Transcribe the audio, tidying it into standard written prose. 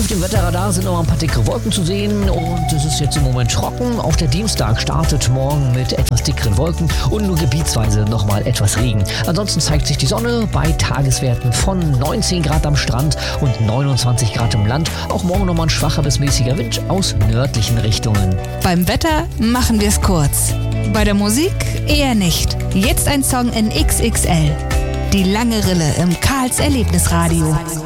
Auf dem Wetterradar sind noch ein paar dicke Wolken zu sehen und es ist jetzt im Moment trocken. Auch der Dienstag startet morgen mit etwas dickeren Wolken und nur gebietsweise nochmal etwas Regen. Ansonsten zeigt sich die Sonne bei Tageswerten von 19 Grad am Strand und 29 Grad im Land. Auch morgen nochmal ein schwacher bis mäßiger Wind aus nördlichen Richtungen. Beim Wetter machen wir es kurz. Bei der Musik eher nicht. Jetzt ein Song in XXL. Die lange Rille im Karls Erlebnisradio.